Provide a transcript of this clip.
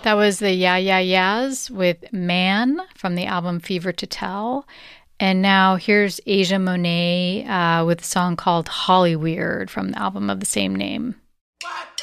That was the Yeah Yeah Yeahs with Man from the album Fever to Tell. And now here's Asia Monet with a song called Hollyweird from the album of the same name.